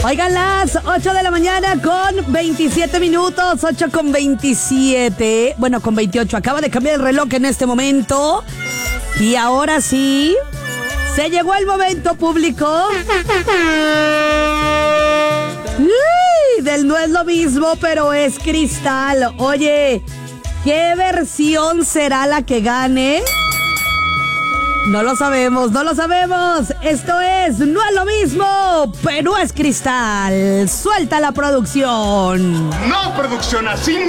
Oigan, las 8 de la mañana con 27 minutos, 8 con 27, bueno, con 28. Acaba de cambiar el reloj en este momento. Y ahora sí, se llegó el momento, público. Del no es lo mismo, pero es cristal. Oye, ¿qué versión será la que gane? No lo sabemos, no lo sabemos. Esto es No es lo mismo, pero es cristal. Suelta la producción. No, producción, así